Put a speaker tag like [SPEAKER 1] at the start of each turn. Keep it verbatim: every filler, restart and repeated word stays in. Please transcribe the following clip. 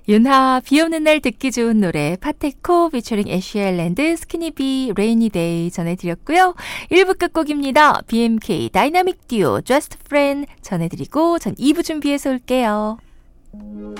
[SPEAKER 1] 윤하 비 오는 날 듣기 좋은 노래 파테코 피처링 애쉬 아일랜드 스키니비 레이니 데이 전해드렸고요. 일 부 끝곡입니다. 비엠케이 다이나믹 듀오 Just Friend 전해드리고 전 이 부 준비해서 올게요.